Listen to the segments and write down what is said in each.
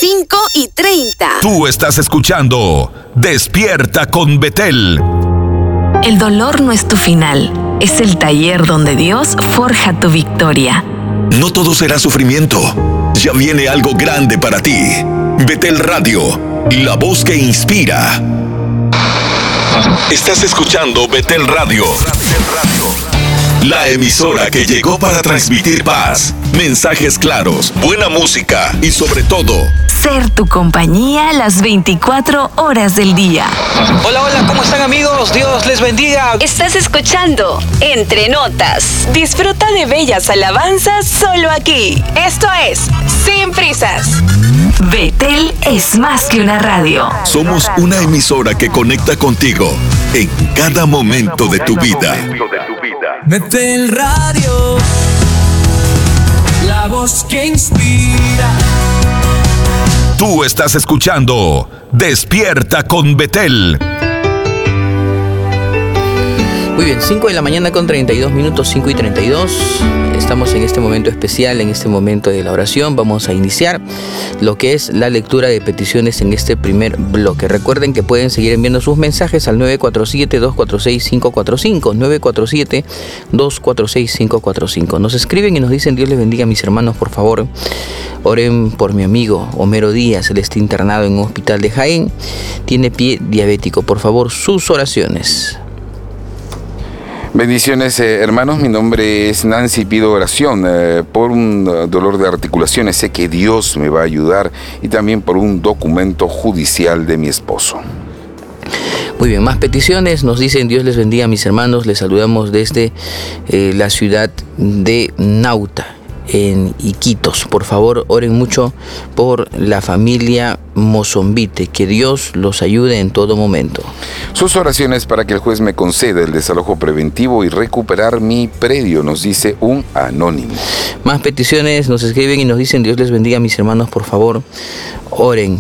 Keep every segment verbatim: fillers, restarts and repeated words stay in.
cinco y treinta. Tú estás escuchando Despierta con Betel. El dolor no es tu final, es el taller donde Dios forja tu victoria. No todo será sufrimiento. Ya viene algo grande para ti. Betel Radio, la voz que inspira. Estás escuchando Betel Radio, la emisora que llegó para transmitir paz, mensajes claros, buena música y sobre todo, ser tu compañía las veinticuatro horas del día. Hola, hola, ¿cómo están, amigos? Dios les bendiga. Estás escuchando Entre Notas. Disfruta de bellas alabanzas solo aquí. Esto es Sin Prisas. Betel es más que una radio. Somos una emisora que conecta contigo en cada momento de tu vida. Betel Radio, la voz que inspira. Tú estás escuchando Despierta con Betel. Muy bien, cinco de la mañana con treinta y dos minutos, cinco y treinta y dos. Estamos en este momento especial, en este momento de la oración. Vamos a iniciar lo que es la lectura de peticiones en este primer bloque. Recuerden que pueden seguir enviando sus mensajes al nueve cuatro siete, dos cuatro seis, cinco cuatro cinco, nueve cuatro siete, dos cuatro seis, cinco cuatro cinco. Nos escriben y nos dicen: Dios les bendiga, mis hermanos, por favor, oren por mi amigo Homero Díaz. Él está internado en un hospital de Jaén, tiene pie diabético. Por favor, sus oraciones. Bendiciones, eh, hermanos. Mi nombre es Nancy. Pido oración eh, por un uh, dolor de articulaciones. Sé que Dios me va a ayudar, y también por un documento judicial de mi esposo. Muy bien, más peticiones. Nos dicen: Dios les bendiga, mis hermanos. Les saludamos desde eh, la ciudad de Nauta, en Iquitos. Por favor, oren mucho por la familia Mozombite. Que Dios los ayude en todo momento. Sus oraciones para que el juez me conceda el desalojo preventivo y recuperar mi predio, nos dice un anónimo. Más peticiones. Nos escriben y nos dicen: Dios les bendiga, mis hermanos. Por favor, oren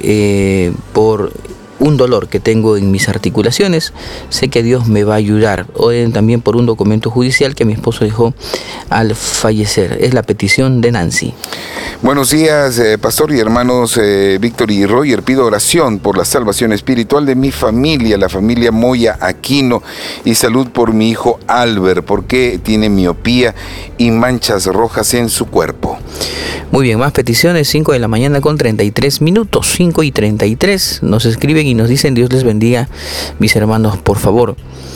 eh, por un dolor que tengo en mis articulaciones. Sé que Dios me va a ayudar. Oren también por un documento judicial que mi esposo dejó al fallecer. Es la petición de Nancy. Buenos días, eh, pastor y hermanos eh, Víctor y Roger. Pido oración por la salvación espiritual de mi familia, la familia Moya Aquino, y salud por mi hijo Albert, porque tiene miopía y manchas rojas en su cuerpo. Muy bien, más peticiones. Cinco de la mañana con treinta y tres minutos, cinco y treinta y tres. Nos escriben y nos dicen: Dios les bendiga, mis hermanos. Por favor,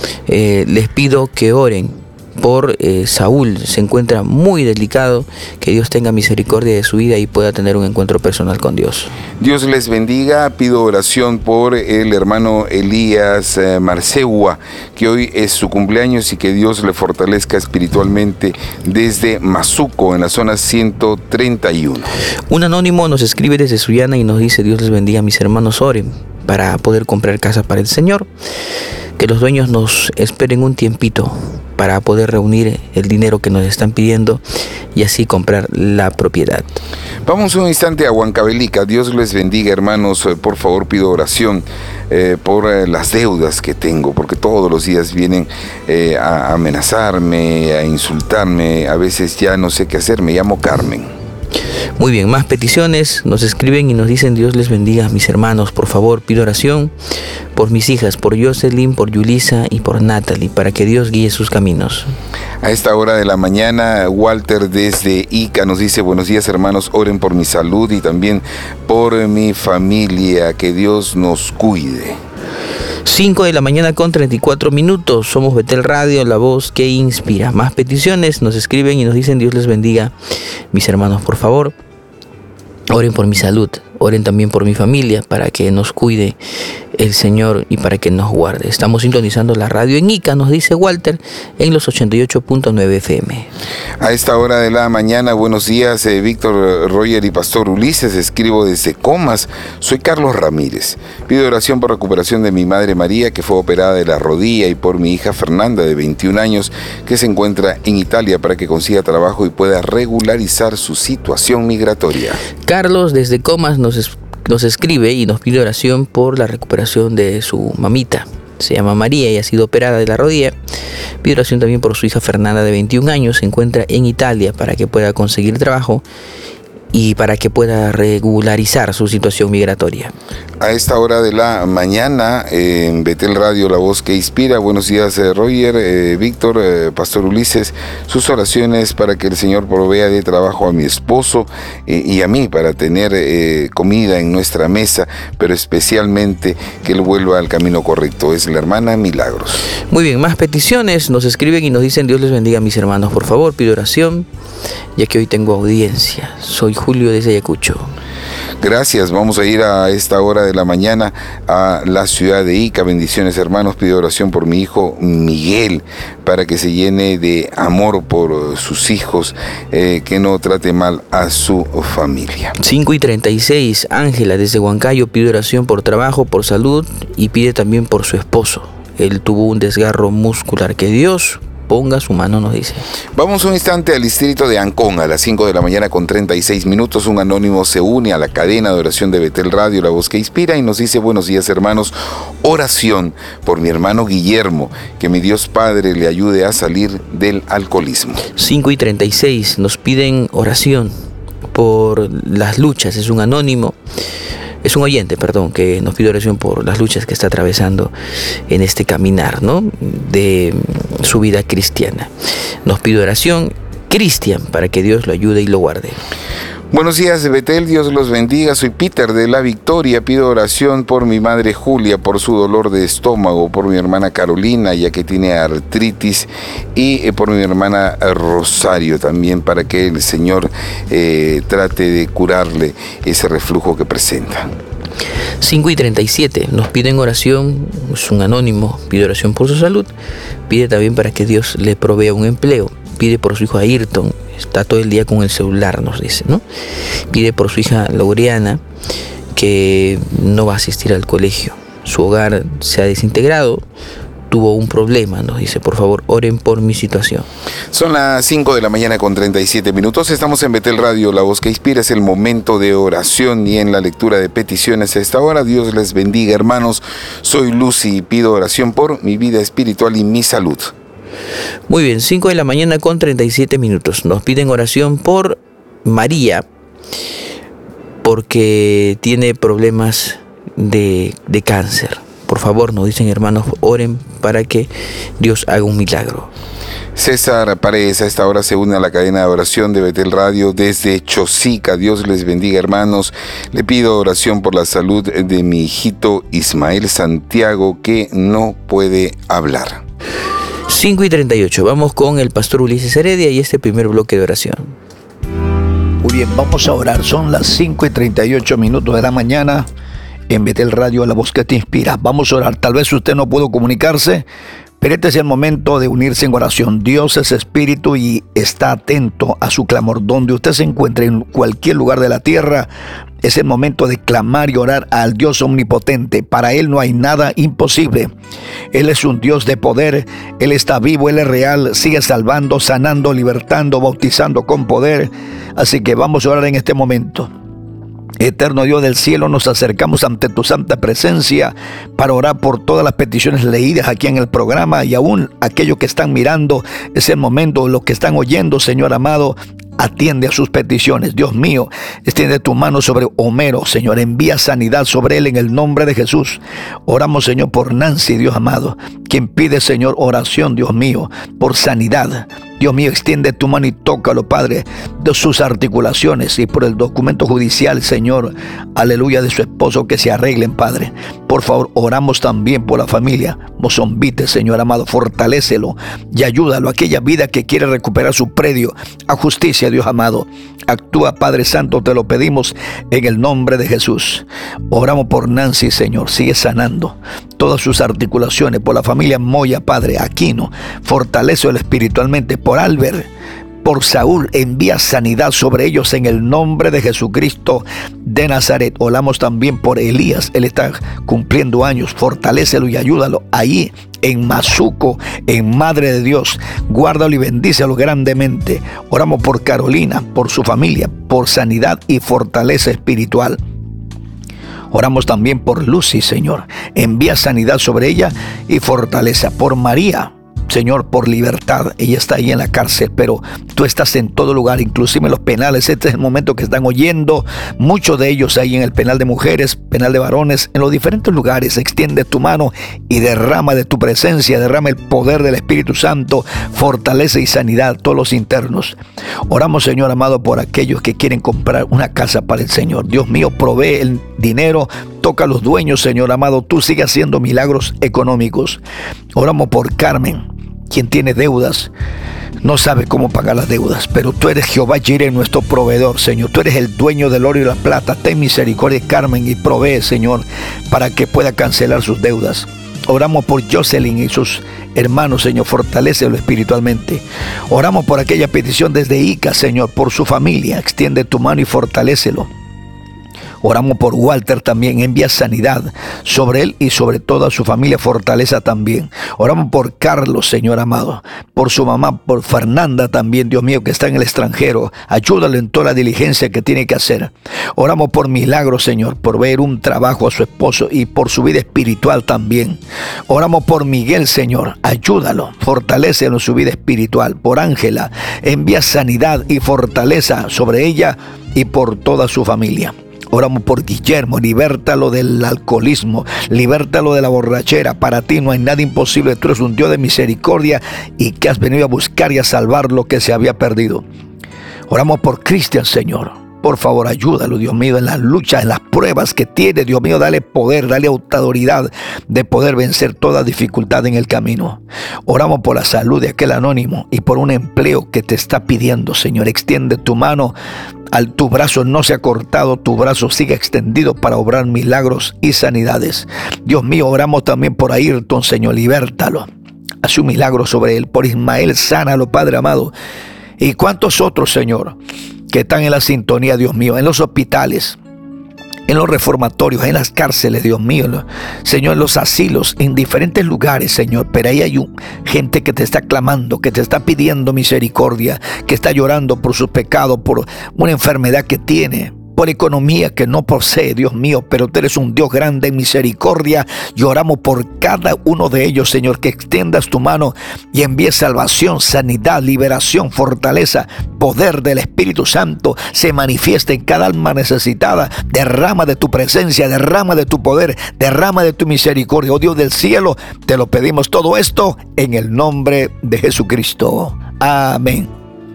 eh, les pido que oren por eh, Saúl. Se encuentra muy delicado. Que Dios tenga misericordia de su vida y pueda tener un encuentro personal con Dios. Dios les bendiga. Pido oración por el hermano Elías eh, Marcegua, que hoy es su cumpleaños, y que Dios le fortalezca espiritualmente desde Mazuco, en la zona ciento treinta y uno. Un anónimo nos escribe desde Sullana y nos dice: Dios les bendiga, mis hermanos, oren para poder comprar casa para el Señor. Que los dueños nos esperen un tiempito para poder reunir el dinero que nos están pidiendo y así comprar la propiedad. Vamos un instante a Huancavelica. Dios les bendiga, hermanos. Por favor, pido oración eh, por eh, las deudas que tengo, porque todos los días vienen eh, a amenazarme, a insultarme. A veces ya no sé qué hacer. Me llamo Carmen. Muy bien, más peticiones. Nos escriben y nos dicen: Dios les bendiga, mis hermanos. Por favor, pido oración por mis hijas, por Jocelyn, por Yulisa y por Natalie, para que Dios guíe sus caminos. A esta hora de la mañana, Walter desde Ica nos dice: buenos días, hermanos, oren por mi salud y también por mi familia, que Dios nos cuide. cinco de la mañana con treinta y cuatro minutos. Somos Betel Radio, la voz que inspira. Más peticiones. Nos escriben y nos dicen: Dios les bendiga, mis hermanos. Por favor, oren por mi salud. Oren también por mi familia, para que nos cuide el Señor y para que nos guarde. Estamos sintonizando la radio en Ica, nos dice Walter, en los ochenta y ocho punto nueve F M. A esta hora de la mañana, buenos días, eh, Víctor, Roger y Pastor Ulises. Escribo desde Comas. Soy Carlos Ramírez. Pido oración por recuperación de mi madre María, que fue operada de la rodilla, y por mi hija Fernanda, de veintiún años, que se encuentra en Italia, para que consiga trabajo y pueda regularizar su situación migratoria. Carlos desde Comas nos Nos escribe y nos pide oración por la recuperación de su mamita. Se llama María y ha sido operada de la rodilla. Pide oración también por su hija Fernanda, de veintiún años. Se encuentra en Italia, para que pueda conseguir trabajo y para que pueda regularizar su situación migratoria. A esta hora de la mañana, eh, en Betel Radio, la voz que inspira. Buenos días, eh, Roger, eh, Víctor, eh, Pastor Ulises. Sus oraciones para que el Señor provea de trabajo a mi esposo eh, y a mí para tener eh, comida en nuestra mesa, pero especialmente que Él vuelva al camino correcto. Es la hermana Milagros. Muy bien, más peticiones. Nos escriben y nos dicen: Dios les bendiga, mis hermanos. Por favor, pido oración, ya que hoy tengo audiencia. Soy Julio desde Ayacucho. Gracias, vamos a ir a esta hora de la mañana a la ciudad de Ica. Bendiciones, hermanos. Pido oración por mi hijo Miguel, para que se llene de amor por sus hijos, eh, que no trate mal a su familia. cinco y treinta y seis, Ángela desde Huancayo pide oración por trabajo, por salud y pide también por su esposo. Él tuvo un desgarro muscular. Que Dios ponga su mano, nos dice. Vamos un instante al distrito de Ancón. A las cinco de la mañana con treinta y seis minutos, un anónimo se une a la cadena de oración de Betel Radio, la voz que inspira, y nos dice: buenos días, hermanos, oración por mi hermano Guillermo, que mi Dios Padre le ayude a salir del alcoholismo. cinco y treinta y seis, nos piden oración por las luchas. Es un anónimo, es un oyente, perdón, que nos pide oración por las luchas que está atravesando en este caminar, ¿no?, de su vida cristiana. Nos pide oración Cristian para que Dios lo ayude y lo guarde. Buenos días, Betel, Dios los bendiga. Soy Peter de La Victoria. Pido oración por mi madre Julia, por su dolor de estómago, por mi hermana Carolina, ya que tiene artritis, y por mi hermana Rosario también, para que el Señor eh, trate de curarle ese reflujo que presenta. cinco y treinta y siete, nos piden oración, es un anónimo, pide oración por su salud, pide también para que Dios le provea un empleo, pide por su hijo Ayrton, está todo el día con el celular, nos dice, ¿no? Pide por su hija Laureana, que no va a asistir al colegio, su hogar se ha desintegrado, tuvo un problema, nos dice: por favor, oren por mi situación. Son las cinco de la mañana con treinta y siete minutos, estamos en Betel Radio, la voz que inspira. Es el momento de oración y en la lectura de peticiones a esta hora. Dios les bendiga, hermanos. Soy Lucy y pido oración por mi vida espiritual y mi salud. Muy bien, cinco de la mañana con treinta y siete minutos. Nos piden oración por María, porque tiene problemas de, de cáncer. Por favor, nos dicen, hermanos, oren para que Dios haga un milagro. César Paredes a esta hora se une a la cadena de oración de Betel Radio desde Chosica. Dios les bendiga, hermanos. Le pido oración por la salud de mi hijito Ismael Santiago, que no puede hablar. cinco y treinta y ocho, vamos con el pastor Ulises Heredia y este primer bloque de oración. Muy bien, vamos a orar. Son las cinco y treinta y ocho minutos de la mañana. En Betel Radio, la voz que te inspira. Vamos a orar. Tal vez usted no pudo comunicarse, pero este es el momento de unirse en oración. Dios es espíritu y está atento a su clamor. Donde usted se encuentre, en cualquier lugar de la tierra, es el momento de clamar y orar al Dios omnipotente. Para Él no hay nada imposible. Él es un Dios de poder. Él está vivo, Él es real. Sigue salvando, sanando, libertando, bautizando con poder. Así que vamos a orar en este momento. Eterno Dios del cielo, nos acercamos ante tu santa presencia para orar por todas las peticiones leídas aquí en el programa, y aún aquellos que están mirando ese momento, los que están oyendo, Señor amado. Atiende a sus peticiones. Dios mío, extiende tu mano sobre Homero, Señor. Envía sanidad sobre él en el nombre de Jesús. Oramos, Señor, por Nancy, Dios amado, quien pide, Señor, oración, Dios mío, por sanidad. Dios mío, extiende tu mano y tócalo, Padre, de sus articulaciones, y por el documento judicial, Señor, aleluya, de su esposo, que se arreglen, Padre. Por favor, oramos también por la familia Mozombite, Señor amado, fortalécelo y ayúdalo. Aquella vida que quiere recuperar su predio a justicia, Dios amado, actúa, Padre Santo, te lo pedimos en el nombre de Jesús. Oramos por Nancy, Señor, sigue sanando todas sus articulaciones. Por la familia Moya, Padre Aquino, fortalécelo espiritualmente. Por Albert, por Saúl, envía sanidad sobre ellos en el nombre de Jesucristo de Nazaret. Oramos también por Elías, él está cumpliendo años, fortalécelo y ayúdalo ahí en Mazuco, en Madre de Dios, guárdalo y bendícelo grandemente. Oramos por Carolina, por su familia, por sanidad y fortaleza espiritual. Oramos también por Lucy, Señor, envía sanidad sobre ella y fortaleza. Por María, Señor, por libertad. Ella está ahí en la cárcel, pero tú estás en todo lugar, inclusive en los penales. Este es el momento que están oyendo muchos de ellos ahí en el penal de mujeres, penal de varones, en los diferentes lugares. Extiende tu mano y derrama de tu presencia, derrama el poder del Espíritu Santo, fortaleza y sanidad a todos los internos. Oramos, Señor amado, por aquellos que quieren comprar una casa para el Señor. Dios mío, provee el dinero, toca a los dueños, Señor amado. Tú sigue haciendo milagros económicos. Oramos por Carmen, quien tiene deudas, no sabe cómo pagar las deudas, pero tú eres Jehová Jireh, nuestro proveedor, Señor. Tú eres el dueño del oro y la plata. Ten misericordia, Carmen, y provee, Señor, para que pueda cancelar sus deudas. Oramos por Jocelyn y sus hermanos, Señor, fortalécelo espiritualmente. Oramos por aquella petición desde Ica, Señor, por su familia. Extiende tu mano y fortalécelo. Oramos por Walter también, envía sanidad sobre él y sobre toda su familia, fortaleza también. Oramos por Carlos, Señor amado, por su mamá, por Fernanda también, Dios mío, que está en el extranjero. Ayúdalo en toda la diligencia que tiene que hacer. Oramos por milagros, Señor, por ver un trabajo a su esposo y por su vida espiritual también. Oramos por Miguel, Señor, ayúdalo, fortalécelo en su vida espiritual. Por Ángela, envía sanidad y fortaleza sobre ella y por toda su familia. Oramos por Guillermo, libértalo del alcoholismo, libértalo de la borrachera. Para ti no hay nada imposible. Tú eres un Dios de misericordia y que has venido a buscar y a salvar lo que se había perdido. Oramos por Cristian, Señor. Por favor, ayúdalo, Dios mío, en las luchas, en las pruebas que tiene. Dios mío, dale poder, dale autoridad de poder vencer toda dificultad en el camino. Oramos por la salud de aquel anónimo y por un empleo que te está pidiendo, Señor. Extiende tu mano. Al tu brazo no se ha cortado, tu brazo sigue extendido para obrar milagros y sanidades. Dios mío, oramos también por Ayrton, Señor, libértalo. Haz un milagro sobre él. Por Ismael, sánalo, Padre amado. Y cuántos otros, Señor, que están en la sintonía, Dios mío, en los hospitales, en los reformatorios, en las cárceles, Dios mío, Señor, en los asilos, en diferentes lugares, Señor. Pero ahí hay un, gente que te está clamando, que te está pidiendo misericordia, que está llorando por sus pecados, por una enfermedad que tiene, por economía que no posee, Dios mío, pero tú eres un Dios grande en misericordia. Y oramos por cada uno de ellos, Señor, que extiendas tu mano y envíes salvación, sanidad, liberación, fortaleza, poder del Espíritu Santo se manifiesta en cada alma necesitada. Derrama de tu presencia, derrama de tu poder, derrama de tu misericordia, oh Dios del cielo. Te lo pedimos todo esto en el nombre de Jesucristo. Amén.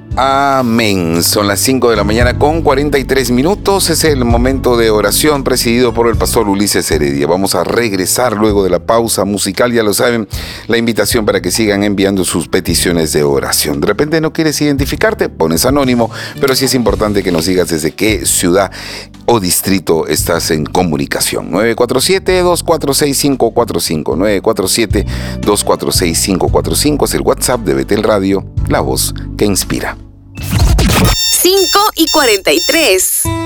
Amén. Son las cinco de la mañana con cuarenta y tres minutos. Es el momento de oración presidido por el pastor Ulises Heredia. Vamos a regresar luego de la pausa musical. Ya lo saben, la invitación para que sigan enviando sus peticiones de oración. De repente no quieres identificarte, pones anónimo, pero sí es importante que nos digas desde qué ciudad o distrito estás en comunicación. nueve cuatro siete, dos cuatro seis, cinco cuatro cinco. nueve cuatro siete, dos cuatro seis, cinco cuatro cinco es el WhatsApp de Betel Radio, la voz que inspira. cinco y cuarenta y tres.